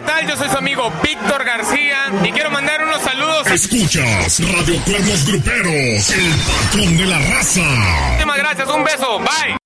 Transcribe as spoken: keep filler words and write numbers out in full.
tal? Yo soy su amigo Víctor García y quiero mandar unos saludos. Escuchas Radio Cuernos Gruperos, el patrón de la raza. Muchísimas gracias, un beso, bye.